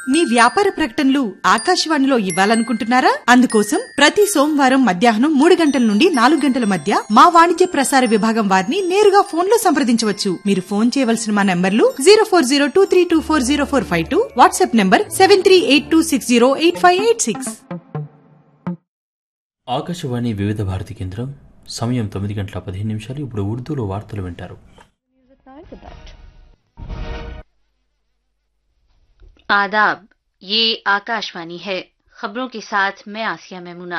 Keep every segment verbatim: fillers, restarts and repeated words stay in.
మీ వ్యాపార ప్రకటనలు ఆకాశవాణిలో ఇవ్వాలనుకుంటున్నారా? అందుకోసం ప్రతి సోమవారం మధ్యాహ్నం మూడు గంటల నుండి నాలుగు గంటల మధ్య మా వాణిజ్య ప్రసార విభాగం వారిని నేరుగా ఫోన్ లో సంప్రదించవచ్చు. మీరు ఫోన్ చేయవలసిన మా నంబర్లు zero four zero two three two four zero four five two, WhatsApp number seven three eight two six zero eight five eight six. Akashvani వివిధ భారతి కేంద్రం. సమయం తొమ్మిది గంటల పదిహేను నిమిషాలు. ఇప్పుడు ఉర్దూలో వార్తలు వింటారు. आदाब, ये आकाशवाणी है। खबरों के साथ मैं आसिया मेमुना।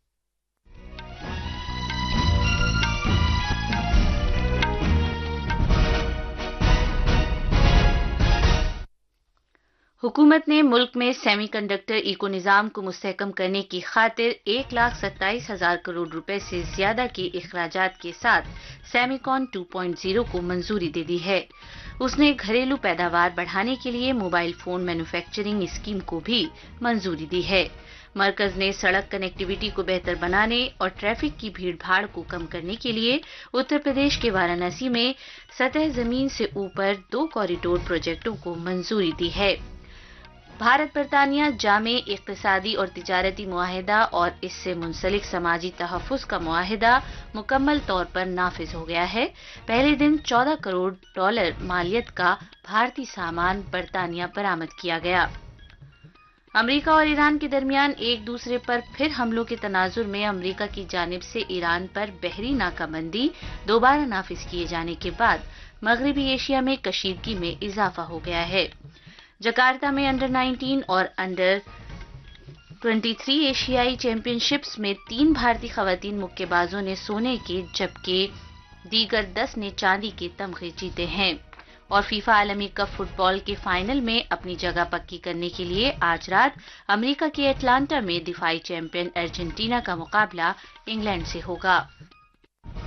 हुकूमत ने मुल्क में सेमीकंडक्टर इको निज़ाम को मुस्तहकम करने की खातिर एक लाख सत्ताईस हजार करोड़ रुपए से ज्यादा के इखराजात के साथ सेमीकॉन टू पॉइंट ज़ीरो को मंजूरी दे दी है। उसने घरेलू पैदावार बढ़ाने के लिए मोबाइल फोन मैन्युफैक्चरिंग स्कीम को भी मंजूरी दी है। मरकज ने सड़क कनेक्टिविटी को बेहतर बनाने और ट्रैफिक की भीड़ भाड़ को कम करने के लिए उत्तर प्रदेश के वाराणसी में सतह जमीन से ऊपर दो कॉरिडोर प्रोजेक्टों को मंजूरी दी है। भारत बरतानिया जामे इक्तिसादी और तिजारती मुआहिदा और इससे मुंसलिक समाजी तहफ़्फ़ुज़ का मुआहिदा मुकम्मल तौर पर नाफिज हो गया है। पहले दिन चौदह करोड़ डॉलर मालियत का भारतीय सामान बरतानिया बरामद किया गया। अमेरिका और ईरान के दरमियान एक दूसरे पर फिर हमलों के तनाजुर में अमेरिका की जानिब से ईरान पर बहरी नाकाबंदी दोबारा नाफिज किए जाने के बाद मगरबी एशिया में कशीदगी में इजाफा हो गया है। जकार्ता में अंडर नाइनटीन और अंडर तेईस एशियाई चैंपियनशिप्स में तीन भारतीय खवातीन मुक्केबाजों ने सोने के जबकि दीगर दस ने चांदी के तमगे जीते हैं। और फीफा आलमी कप फुटबॉल के फाइनल में अपनी जगह पक्की करने के लिए आज रात अमेरिका के एटलांटा में दिफाई चैंपियन अर्जेंटीना का मुकाबला इंग्लैंड से होगा।